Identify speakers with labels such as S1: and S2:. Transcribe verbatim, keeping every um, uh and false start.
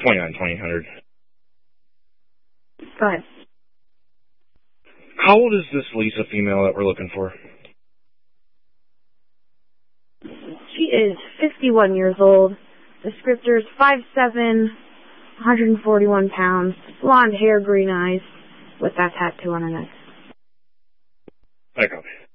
S1: twenty-nine, twenty hundred.
S2: Go ahead.
S1: How old is this Lisa female that we're looking for?
S2: She is fifty-one years old. Descriptors five seven, one hundred forty-one pounds, blonde hair, green eyes, with that tattoo on her neck.
S1: I copy.